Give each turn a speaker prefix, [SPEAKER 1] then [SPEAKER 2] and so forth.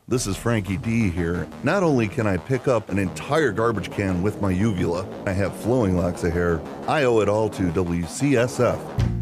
[SPEAKER 1] This is Frankie D here. Not only can I pick up an entire garbage can with my uvula, I have flowing locks of hair, I owe it all to WCSF.